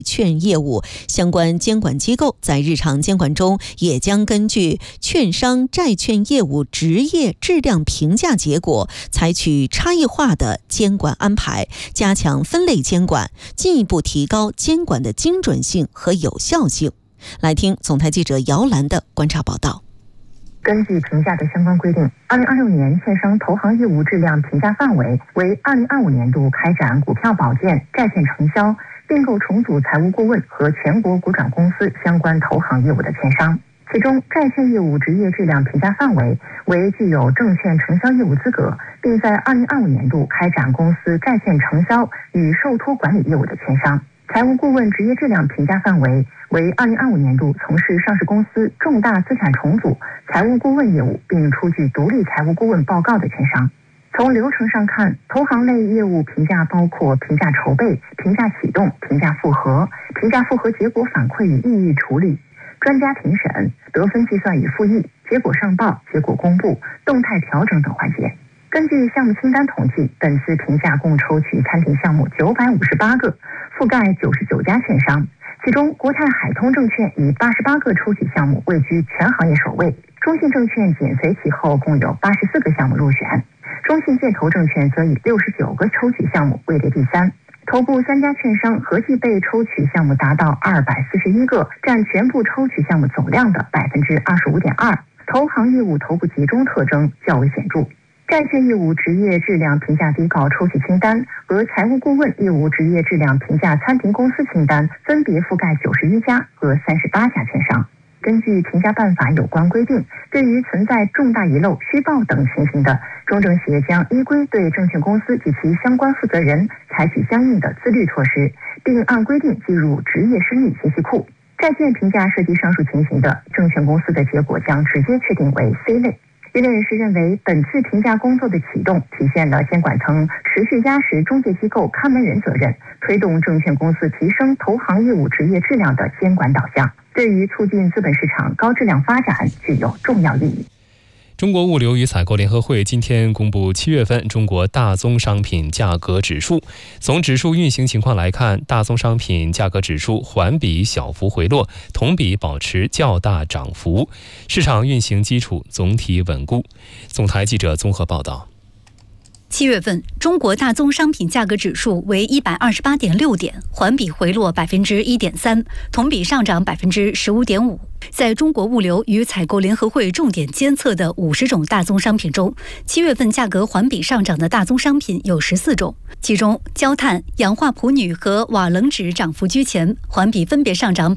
券业务，相关监管机构在日常监管中也将根据券商债券业务职业质量评价结果，采取差异化的监管安排，加强分类监管，进一步提高监管的精准性和有效性。来听总台记者姚兰的观察报道。 根据评价的相关规定，2026年券商投行业务质量评价范围为2025年度开展股票保荐、债券承销、并购重组财务顾问和全国股转公司相关投行业务的券商。其中，债券业务职业质量评价范围为具有证券承销业务资格，并在2025年度开展公司债券承销与受托管理业务的券商。财务顾问职业质量评价范围为2025年度从事上市公司重大资产重组财务顾问业务并出具独立财务顾问报告的券商。从流程上看，投行类业务评价包括评价筹备、评价启动、评价复核、评价复核结果反馈与异议处理、专家评审、得分计算与复议、结果上报、结果公布、动态调整等环节。根据项目清单统计，本次评价共抽取参评项目958个，覆盖99家券商，其中国泰海通证券以88个抽取项目位居全行业首位，中信证券紧随其后，共有84个项目入选，中信建投证券则以69个抽取项目位列第三。头部3家券商合计被抽取项目达到241个，占全部抽取项目总量的25.2%。投行业务头部集中特征较为显著。债券业务职业质量评价底稿抽取清单和财务顾问业务职业质量评价参评公司清单分别覆盖91家和38家券商。根据评价办法有关规定，对于存在重大遗漏、虚报等情形的，中证协将依规对证券公司及其相关负责人采取相应的自律措施，并按规定记入职业声誉信息库。债券评价涉及上述情形的，证券公司的结果将直接确定为 C 类。业内人士认为，本次评价工作的启动体现了监管层持续压实中介机构看门人责任，推动证券公司提升投行业务职业质量的监管导向，对于促进资本市场高质量发展具有重要意义。 中国物流与采购联合会今天公布7月份中国大宗商品价格指数。从指数运行情况来看，大宗商品价格指数环比小幅回落，同比保持较大涨幅，市场运行基础总体稳固。总台记者综合报道。 7月份，中国大宗商品价格指数为128.6点，环比回落1.3%，同比上涨15.5%。在中国物流与采购联合会重点监测的50种大宗商品中，7月份价格环比上涨的大宗商品有14种，其中焦炭、氧化钴铝和瓦楞纸涨幅居前，环比分别上涨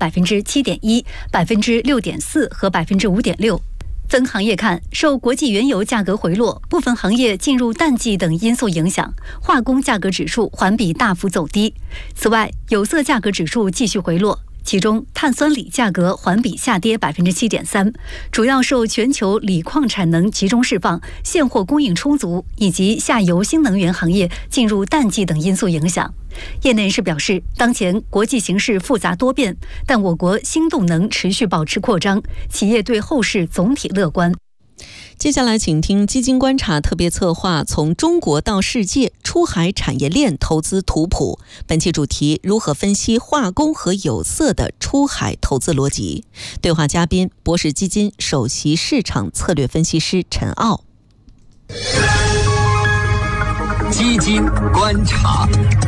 7.1%、6.4%和5.6%。分行业看，受国际原油价格回落、部分行业进入淡季等因素影响，化工价格指数环比大幅走低。此外，有色价格指数继续回落，其中碳酸锂价格环比下跌7.3%，主要受全球锂矿产能集中释放、现货供应充足以及下游新能源行业进入淡季等因素影响。业内人士表示，当前国际形势复杂多变，但我国新动能持续保持扩张，企业对后市总体乐观。 接下来请听基金观察特别策划从中国到世界出海产业链投资图谱，本期主题如何分析化工和有色的出海投资逻辑。对话嘉宾博士基金首席市场策略分析师陈傲。 基金观察。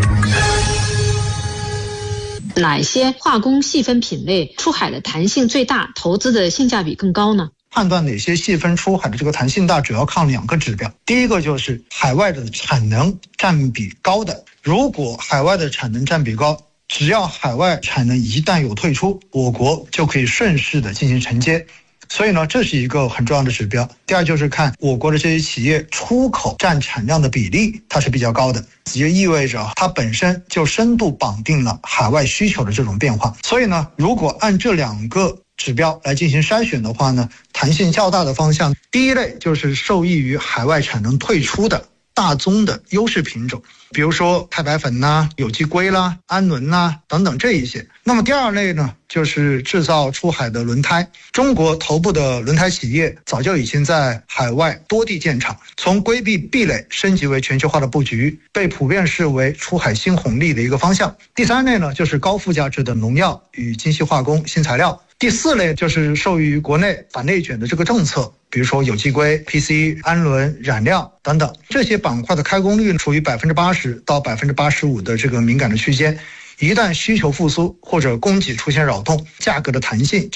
哪些化工细分品类出海的弹性最大，投资的性价比更高呢？ 判断哪些细分出海的这个弹性大，主要看2个指标。第一个就是海外的产能占比高的，如果海外的产能占比高，只要海外产能一旦有退出，我国就可以顺势的进行承接。所以呢，这是一个很重要的指标。第二就是看我国的这些企业出口占产量的比例，它是比较高的，也就意味着它本身就深度绑定了海外需求的这种变化。所以呢，如果按这2个指标来进行筛选的话呢，弹性较大的方向，第一类就是受益于海外产能退出的大宗的优势品种，比如说太白粉啦、有机硅啦、氨纶啦等等这一些。那么第二类呢，就是制造出海的轮胎。中国头部的轮胎企业早就已经在海外多地建厂，从规避壁垒升级为全球化的布局，被普遍视为出海新红利的一个方向。第三类呢，就是高附加值的农药与精细化工新材料。第四类就是受益于国内反内卷的这个政策，比如说有机硅、PC、氨纶、染料等等，这些板块的开工率处于80%到85%的这个敏感的区间。一旦需求复苏或者供给出现扰动，价格的弹性